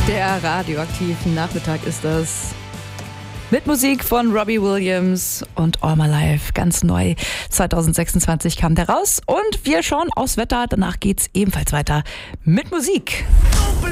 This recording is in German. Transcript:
Der radioaktiven Nachmittag ist das. Mit Musik von Robbie Williams und All My Life. Ganz neu. 2026 kam der raus. Und wir schauen aufs Wetter. Danach geht's ebenfalls weiter mit Musik.